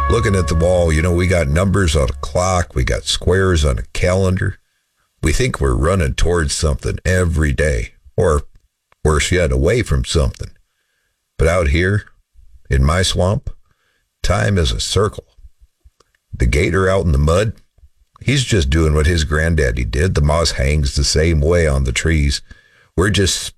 Looking at the wall, we got numbers on a clock, we got squares on a calendar. We think we're running towards something every day, or worse yet, away from something. But out here, in my swamp, time is a circle. The gator out in the mud, he's just doing what his granddaddy did. The moss hangs the same way on the trees. We're just